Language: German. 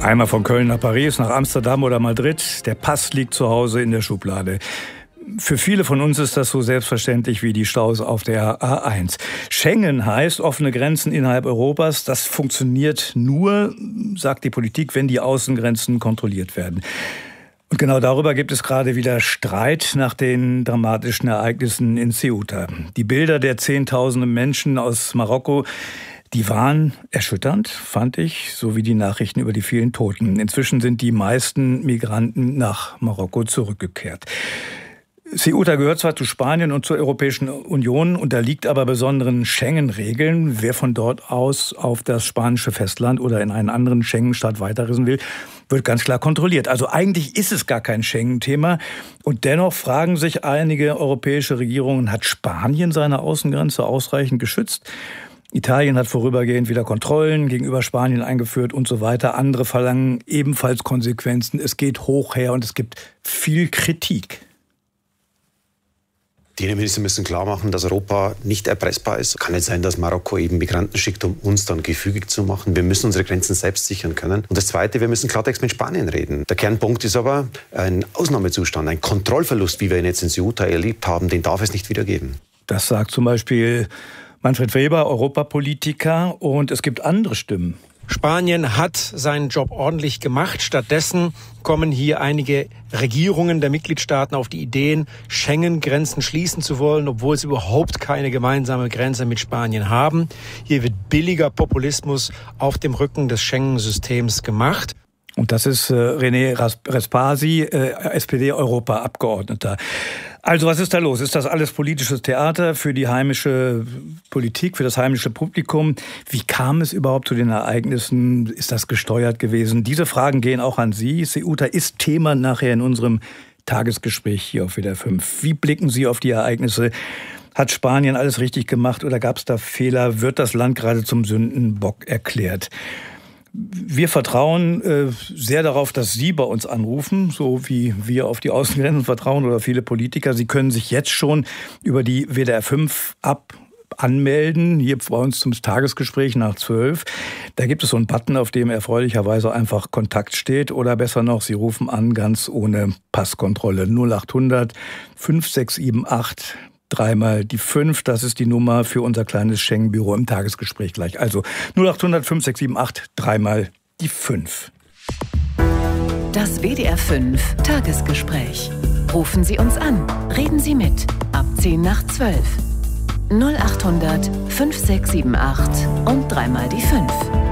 Einmal von Köln nach Paris, nach Amsterdam oder Madrid. Der Pass liegt zu Hause in der Schublade. Für viele von uns ist das so selbstverständlich wie die Staus auf der A1. Schengen heißt offene Grenzen innerhalb Europas. Das funktioniert nur, sagt die Politik, wenn die Außengrenzen kontrolliert werden. Und genau darüber gibt es gerade wieder Streit nach den dramatischen Ereignissen in Ceuta. Die Bilder der Zehntausenden Menschen aus Marokko, die waren erschütternd, fand ich, so wie die Nachrichten über die vielen Toten. Inzwischen sind die meisten Migranten nach Marokko zurückgekehrt. Ceuta gehört zwar zu Spanien und zur Europäischen Union, unterliegt aber besonderen Schengen-Regeln. Wer von dort aus auf das spanische Festland oder in einen anderen Schengen-Staat weiterreisen will, wird ganz klar kontrolliert. Also eigentlich ist es gar kein Schengen-Thema. Und dennoch fragen sich einige europäische Regierungen, hat Spanien seine Außengrenze ausreichend geschützt? Italien hat vorübergehend wieder Kontrollen gegenüber Spanien eingeführt und so weiter. Andere verlangen ebenfalls Konsequenzen. Es geht hoch her und es gibt viel Kritik. Die Innenminister müssen klar machen, dass Europa nicht erpressbar ist. Kann nicht sein, dass Marokko eben Migranten schickt, um uns dann gefügig zu machen. Wir müssen unsere Grenzen selbst sichern können. Und das Zweite, wir müssen Klartext mit Spanien reden. Der Kernpunkt ist aber ein Ausnahmezustand, ein Kontrollverlust, wie wir ihn jetzt in Ceuta erlebt haben, den darf es nicht wieder geben. Das sagt zum Beispiel Manfred Weber, Europapolitiker. Und es gibt andere Stimmen. Spanien hat seinen Job ordentlich gemacht. Stattdessen kommen hier einige Regierungen der Mitgliedstaaten auf die Ideen, Schengen-Grenzen schließen zu wollen, obwohl sie überhaupt keine gemeinsame Grenze mit Spanien haben. Hier wird billiger Populismus auf dem Rücken des Schengen-Systems gemacht. Und das ist René Respasi, SPD-Europaabgeordneter. Also was ist da los? Ist das alles politisches Theater für die heimische Politik, für das heimische Publikum? Wie kam es überhaupt zu den Ereignissen? Ist das gesteuert gewesen? Diese Fragen gehen auch an Sie. Ceuta ist Thema nachher in unserem Tagesgespräch hier auf WDR 5. Wie blicken Sie auf die Ereignisse? Hat Spanien alles richtig gemacht oder gab es da Fehler? Wird das Land gerade zum Sündenbock erklärt? Wir vertrauen sehr darauf, dass Sie bei uns anrufen, so wie wir auf die Außengrenzen vertrauen oder viele Politiker. Sie können sich jetzt schon über die WDR 5 App anmelden, hier bei uns zum Tagesgespräch nach 12. Da gibt es so einen Button, auf dem erfreulicherweise einfach Kontakt steht. Oder besser noch, Sie rufen an, ganz ohne Passkontrolle. 0800 5678 dreimal die 5, das ist die Nummer für unser kleines Schengen-Büro im Tagesgespräch gleich. Also 0800 5678 dreimal die 5. Das WDR 5 Tagesgespräch. Rufen Sie uns an. Reden Sie mit. Ab 10 nach 12. 0800 5678 und dreimal die 5.